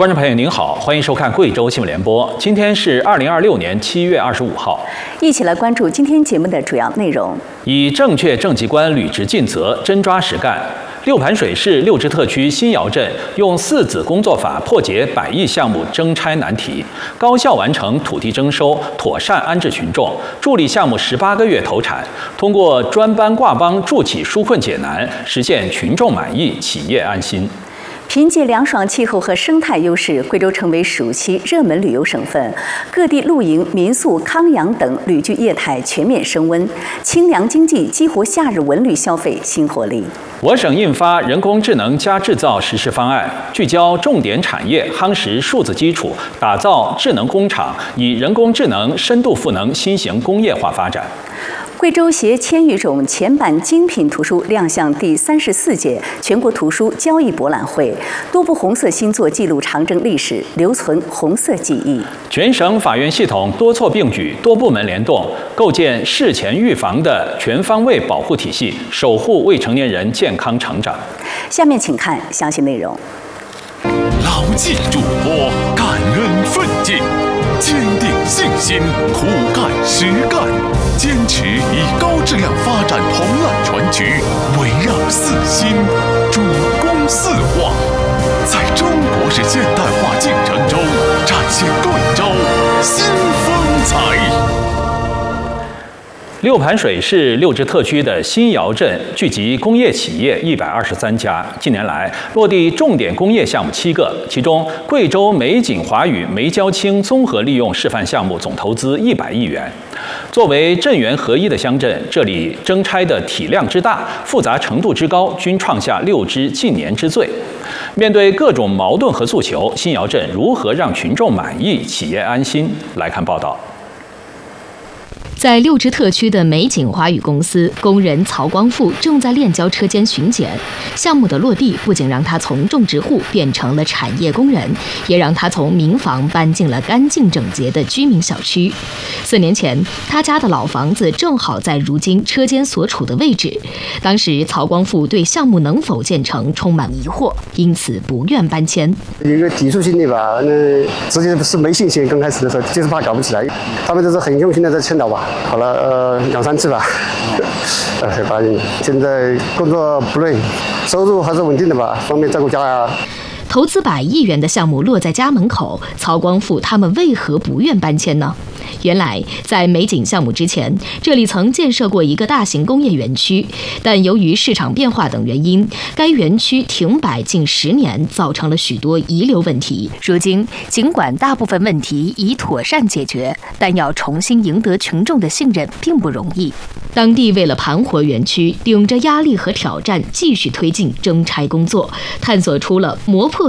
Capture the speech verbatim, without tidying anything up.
观众朋友您好，欢迎收看贵州新闻联播。今天是二零二六年七月二十五号， 一起来关注今天节目的主要内容。 以正确政绩观履职尽责，真抓实干。六盘水市六支特区新窑镇用四子工作法破解百亿项目征差难题，高效完成土地征收，妥善安置群众，助力项目十八个月投产。通过专班挂帮助企纾困解难，实现群众满意、企业安心。 凭借凉爽气候和生态优势，贵州成为暑期热门旅游省份。各地露营、民宿、康养等旅居业态全面升温，清凉经济激活夏日文旅消费新活力。 我省印发人工智能加制造实施方案，聚焦重点产业，夯实数字基础，打造智能工厂，以人工智能深度赋能新型工业化发展。 贵州携千余种前版精品图书亮相第三十四届全国图书交易博览会，多部红色新作记录长征历史，留存红色记忆。 全省法院系统多措并举，多部门联动，构建事前预防的全方位保护体系，守护未成年人健康成长。 下面请看详细内容。 牢记嘱托，感恩奋进，坚定信心，苦干实干，坚持以高质量发展同揽全局，围绕四新，主攻四化，在中国式现代化进程中展现贵州新风采。 六盘水市六支特区的新窑镇聚集工业企业一百二十三家，近年来落地重点工业项目七个，其中贵州美景华宇煤焦氢综合利用示范项目总投资一百亿元。作为镇园合一的乡镇，这里征差的体量之大、复杂程度之高，均创下六支近年之最。面对各种矛盾和诉求，新窑镇如何让群众满意、企业安心？来看报道。 在六支特区的美景华宇公司，工人曹光富正在炼焦车间巡检。项目的落地不仅让他从种植户变成了产业工人，也让他从民房搬进了干净整洁的居民小区。四年前，他家的老房子正好在如今车间所处的位置。当时，曹光富对项目能否建成充满疑惑，因此不愿搬迁。 有一个技术性的吧，那之前是没信心，刚开始的时候就是怕搞不起来，他们都是很用心的在签到吧。考了呃两三次吧，呃才答应。现在工作不累，收入还是稳定的吧，方便照顾家呀。 投资百亿元的项目落在家门口，曹光富他们为何不愿搬迁呢？原来，在美景项目之前，这里曾建设过一个大型工业园区，但由于市场变化等原因，该园区停摆近十年，造成了许多遗留问题。如今，尽管大部分问题已妥善解决，但要重新赢得群众的信任并不容易。当地为了盘活园区，顶着压力和挑战，继续推进征差工作，探索出了磨破